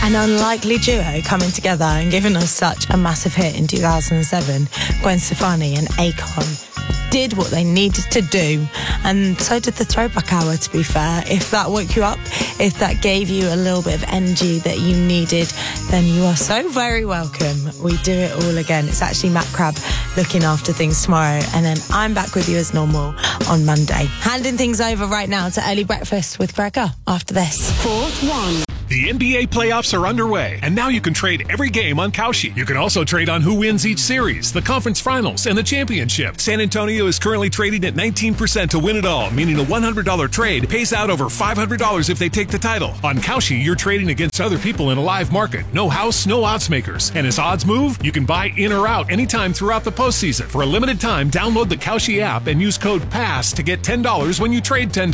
An unlikely duo coming together and giving us such a massive hit in 2007, Gwen Stefani and Akon did what they needed to do, and so did the Throwback Hour, to be fair. If that woke you up, if that gave you a little bit of energy that you needed, then you are so very welcome. We do it all again. It's actually Matt Crabb looking after things tomorrow, and then I'm back with you as normal on Monday. Handing things over right now to Early Breakfast with Gregor after this. Fourth one. The NBA playoffs are underway, and now you can trade every game on Kalshi. You can also trade on who wins each series, the conference finals, and the championship. San Antonio is currently trading at 19% to win it all, meaning a $100 trade pays out over $500 if they take the title. On Kalshi, you're trading against other people in a live market. No house, no odds makers. And as odds move, you can buy in or out anytime throughout the postseason. For a limited time, download the Kalshi app and use code PASS to get $10 when you trade $10.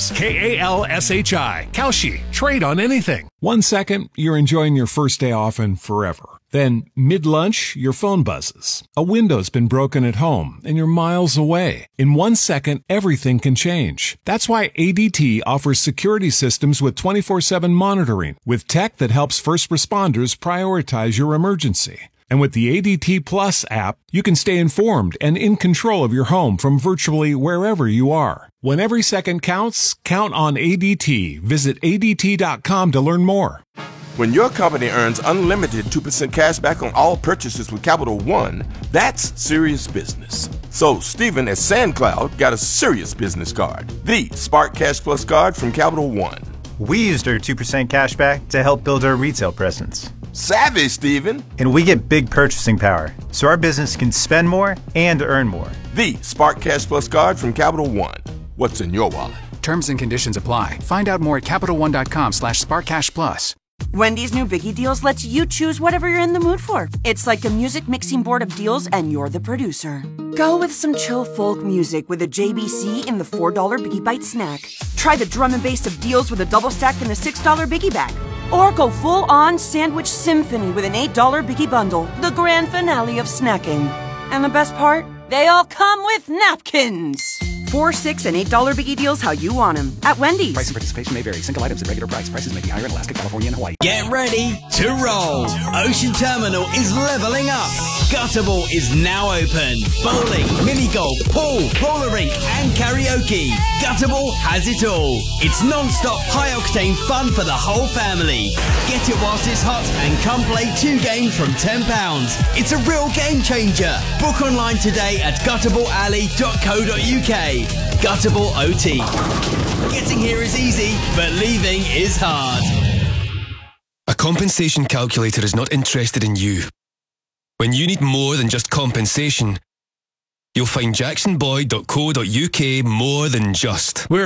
KALSHI. Kalshi. Trade on anything. 1 second, you're enjoying your first day off and forever. Then, mid-lunch, your phone buzzes. A window's been broken at home, and you're miles away. In 1 second, everything can change. That's why ADT offers security systems with 24/7 monitoring, with tech that helps first responders prioritize your emergency. And with the ADT Plus app, you can stay informed and in control of your home from virtually wherever you are. When every second counts, count on ADT. Visit ADT.com to learn more. When your company earns unlimited 2% cash back on all purchases with Capital One, that's serious business. So Stephen at SandCloud got a serious business card, the Spark Cash Plus card from Capital One. We used our 2% cash back to help build our retail presence. Savvy, Stephen. And we get big purchasing power, so our business can spend more and earn more. The Spark Cash Plus card from Capital One. What's in your wallet? Terms and conditions apply. Find out more at CapitalOne.com/SparkCashPlus. Wendy's new Biggie Deals lets you choose whatever you're in the mood for. It's like a music mixing board of deals, and you're the producer. Go with some chill folk music with a JBC in the $4 Biggie Bite snack. Try the drum and bass of deals with a double stack in the $6 Biggie bag. Or go full-on sandwich symphony with an $8 Biggie bundle, the grand finale of snacking. And the best part? They all come with napkins. $4, $6, and $8 Biggie Deals how you want them at Wendy's. Price and participation may vary. Single items at regular price. Prices may be higher in Alaska, California, and Hawaii. Get ready to roll. Ocean Terminal is leveling up. Gutterball is now open. Bowling, mini golf, pool, roller rink, and karaoke. Gutterball has it all. It's non-stop, high-octane fun for the whole family. Get it whilst it's hot and come play 2 games from £10. It's a real game changer. Book online today at gutterballalley.co.uk. Gutterball OT. Getting here is easy, but leaving is hard. A compensation calculator is not interested in you. When you need more than just compensation, you'll find jacksonboyd.co.uk more than just. We're